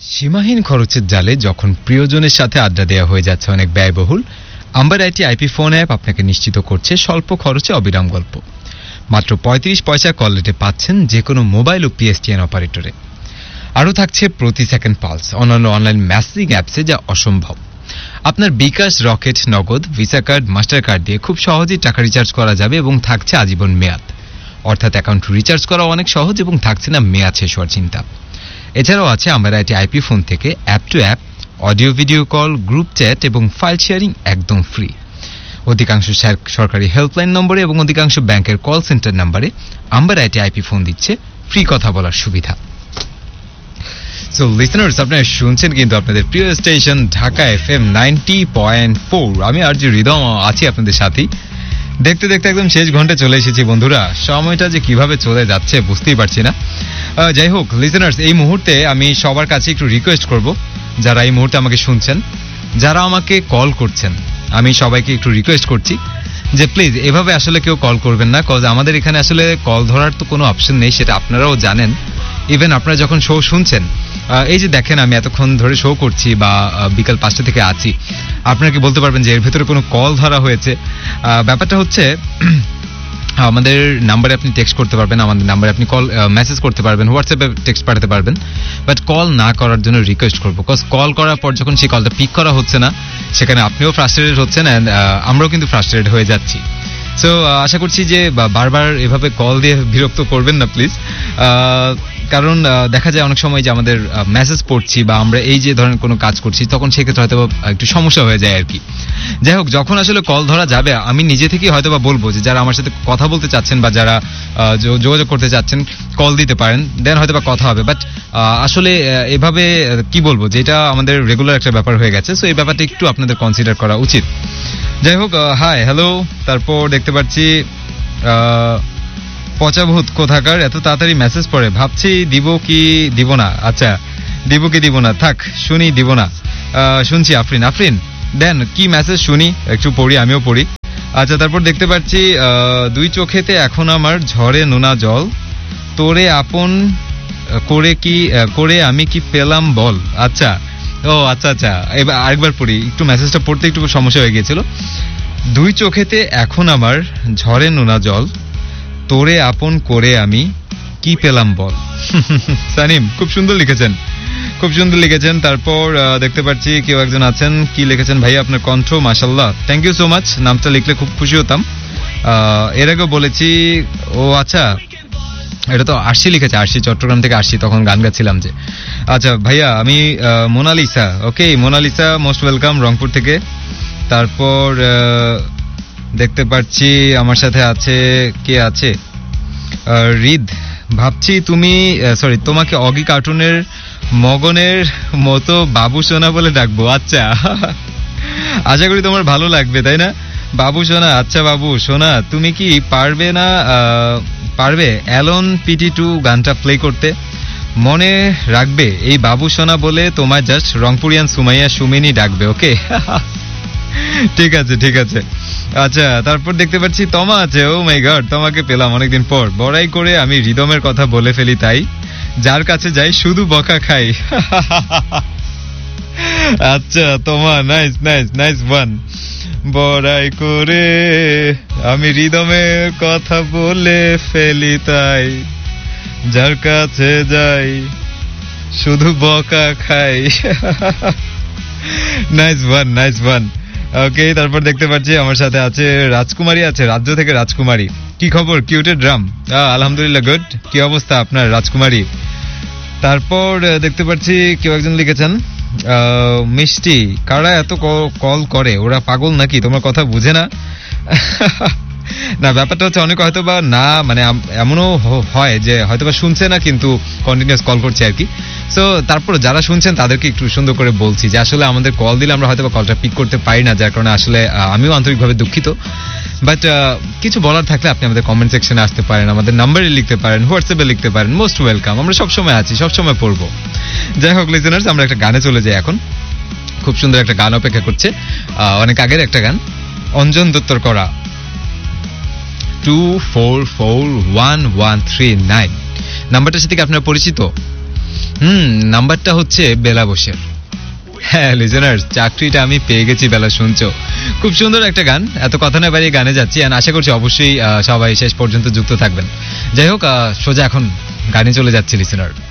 সীমাহীন খরচের জালে যখন প্রিয়জনের সাথে আড্ডা দেওয়া হয়ে যাচ্ছে অনেক ব্যয়বহুল, amber IT IP phone app আপনাকে নিশ্চিত করছে স্বল্প খরচে অবিরাম গল্প। মাত্র 35 পয়সা কল রেটে পাচ্ছেন যে কোনো মোবাইল ও পিএসটিএন অপারেটরে। আরও থাকছে প্রতি সেকেন্ড পালস অন্যান্য অনলাইন মেসেজিং অ্যাপসে, যা অসম্ভব। আপনার বিকাশ, রকেট, নগদ, ভিসা কার্ড, মাস্টার কার্ড দিয়ে খুব সহজেই টাকা রিচার্জ করা যাবে এবং থাকছে আজীবন মেয়াদ। অর্থাৎ অ্যাকাউন্ট রিচার্জ করা অনেক সহজ এবং থাকছে না মেয়াদ শেষ হওয়ার চিন্তা। এছাড়াও আছে আম্বার আইটি আইপি ফোন থেকে app two app audio video call, group chat এবং ফাইল শেয়ারিং একদম ফ্রি। অধিকাংশ সরকারি হেল্পলাইন নম্বরে এবং অধিকাংশ ব্যাংকের কল সেন্টার নম্বরে আম্বার আইটি আইপি ফোন দিচ্ছে ফ্রি কথা বলার সুবিধা। সো লিসেনার্স, আপনারা শুনছেন কিন্তু আপনাদের প্রিয় স্টেশন ঢাকা এফএম 90.4। আমি আর যে হৃদয় আছি আপনাদের সাথেই। দেখতে দেখতে একদম শেষ ঘন্টা চলে এসেছি বন্ধুরা। সময়টা যে কিভাবে চলে যাচ্ছে বুঝতেই পারছি না। যাই হোক লিসেনার্স, এই মুহূর্তে আমি সবার কাছে একটু রিকোয়েস্ট করব, যারা এই মুহূর্তে আমাকে শুনছেন, যারা আমাকে কল করছেন, আমি সবাইকে একটু রিকোয়েস্ট করছি যে প্লিজ এভাবে আসলে কেউ কল করবেন না। কজ আমাদের এখানে আসলে কল ধরার তো কোনো অপশন নেই, সেটা আপনারাও জানেন। ইভেন আপনারা যখন শো শুনছেন, এই যে দেখেন আমি এতক্ষণ ধরে শো করছি বা বিকাল 5টা থেকে আছি, আপনারা কি বলতে পারবেন যে এর ভেতরে কোনো কল ধরা হয়েছে? ব্যাপারটা হচ্ছে আমাদের নাম্বারে আপনি টেক্সট করতে পারবেন, আমাদের নাম্বারে আপনি কল মেসেজ করতে পারবেন, হোয়াটসঅ্যাপে টেক্সট পাঠাতে পারবেন, বাট কল না করার জন্য রিকোয়েস্ট করবো। বিকজ কল করার পর যখন সেই কলটা পিক করা হচ্ছে না, সেখানে আপনিও ফ্রাস্ট্রেটেড হচ্ছেন অ্যান্ড আমরাও কিন্তু ফ্রাস্ট্রেটেড হয়ে যাচ্ছি। সো আশা করছি যে বারবার এভাবে কল দিয়ে বিরক্ত করবেন না প্লিজ। কারণ দেখা যায় অনেক সময় যে আমাদের মেসেজ পড়ছি বা আমরা এই যে ধরনের কোনো কাজ করছি, তখন সেক্ষেত্রে হয়তো একটু সমস্যা হয়ে যায় আর কি। যাই হোক, যখন আসলে কল ধরা যাবে আমি নিজে থেকেই হয়তো বা বলবো যে যারা আমার সাথে কথা বলতে চাচ্ছেন বা যারা যোগাযোগ করতে চাচ্ছেন কল দিতে পারেন, দেন হয়তো বা কথা হবে। বাট আসলে এভাবে কি বলবো যে এটা আমাদের রেগুলার একটা ব্যাপার হয়ে গেছে। সো এই ব্যাপারটা একটু আপনাদের কনসিডার করা উচিত। যাই হোক, হাই হ্যালো, তারপর দেখতে পাচ্ছি পচাভূত কোথাকার এত তাড়াতাড়ি মেসেজ পড়ে, ভাবছি দিব কি দিব না। আচ্ছা, দিব কি দিব না, থাক শুনি, দিব না। শুনছি আফরিন দেন কি মেসেজ শুনি, একটু পড়ি, আমিও পড়ি। আচ্ছা, তারপর দেখতে পাচ্ছি দুই চোখেতে এখন আমার ঝরে নোনা জল, তোরে আপন করে আমি কি পেলাম বল। আচ্ছা, ও আচ্ছা, এবার আরেকবার পড়ি, একটু মেসেজটা পড়তে একটু সমস্যা হয়ে গিয়েছিল। দুই চোখেতে এখন আমার ঝরে নোনা জল, তোরে আপন করে আমি কি পেলাম বল। সানিম খুব সুন্দর লিখেছেন। তারপর দেখতে পাচ্ছি কেউ একজন আছেন, কি লিখেছেন, ভাই আপনার কণ্ঠ মাশাআল্লাহ, থ্যাংক ইউ সো মাচ। নামটা লিখলে খুব খুশি হতাম। এর আগেও বলেছি। ও আচ্ছা, এটা তো আরশি লিখেছে, আরশি চট্টগ্রাম থেকে আরশি, তখন গান গাচ্ছিলাম যে। আচ্ছা ভাইয়া, আমি মোনালিসা। ওকে মোনালিসা, মোস্ট ওয়েলকাম রংপুর থেকে। তারপর দেখতে পাচ্ছি আমার সাথে আছে, কে আছে, রিদ। ভাবছি তোমাকে অগি কার্টুনের মগনের মতো বাবু সোনা বলে ডাকবো। আচ্ছা, আশা করি তোমার ভালো লাগবে, তাই না বাবু সোনা? আচ্ছা বাবু সোনা, তুমি কি পারবে অ্যালন PT2 গানটা প্লে করতে? মনে রাখবে এই বাবু সোনা বলে তোমায় জাস্ট রংপুরিয়ান সুমাইয়া সুমিনি ডাকবে। ওকে ঠিক আছে। আচ্ছা, তারপর দেখতে পাচ্ছি তমা আছে। ও মাই গড, তোমাকে পেলাম অনেকদিন পর। বড়াই করে আমি রিদমের কথা বলে ফেলি, তাই যার কাছে যাই শুধু বকা খাই। আচ্ছা তোমা, নাইস ওয়ান। বড়াই করে আমি রিদমের কথা বলে ফেলি, তাই যার কাছে যাই শুধু বকা খাই। Nice one. ওকে, তারপর দেখতে পাচ্ছি আমার সাথে আছে রাজকুমারী, আছে রাজ্য থেকে রাজকুমারী। কি খবর কিউটের ড্রাম? আলহামদুলিল্লাহ গুড। কি অবস্থা আপনার রাজকুমারী? তারপর দেখতে পাচ্ছি কেউ একজন লিখেছেন, মিষ্টি, কারা এত কল করে, ওরা পাগল নাকি, তোমার কথা বুঝে না? না, ব্যাপারটা হচ্ছে অনেক হয়তো বা না, মানে এমনও হয় যে হয়তো বা শুনছে না কিন্তু কন্টিনিউয়াস কল করছে আর কি। সো তারপর যারা শুনছেন তাদেরকে একটু সুন্দর করে বলছি যে আসলে আমাদের কল দিলে আমরা হয়তো বা কলটা পিক করতে পারি না, যার কারণে আসলে আমিও আন্তরিকভাবে দুঃখিত। বাট কিছু বলার থাকলে আপনি আমাদের কমেন্ট সেকশনে আসতে পারেন, আমাদের নাম্বারে লিখতে পারেন, হোয়াটসঅ্যাপে লিখতে পারেন, মোস্ট ওয়েলকাম। আমরা সবসময় আছি, সবসময় পড়বো। যাই হোক লিসেনার্স, আমরা একটা গানে চলে যাই এখন। খুব সুন্দর একটা গান অপেক্ষা করছে, অনেক আগের একটা গান, অঞ্জন দত্তর করা 244139 নাম্বারটার সাথে কি আপনারা পরিচিত? নাম্বারটা হচ্ছে বেলা বসের। হ্যাঁ লিজেনার্স, চাকরিটা আমি পেয়ে গেছি বেলা, শুনছো? খুব সুন্দর একটা গান। এত কথা না বাড়িয়ে গানে যাচ্ছি, আর আশা করছি অবশ্যই সবাই শেষ পর্যন্ত যুক্ত থাকবেন। যাই হোক, সোজা এখন গানে চলে যাচ্ছে লিজেনার।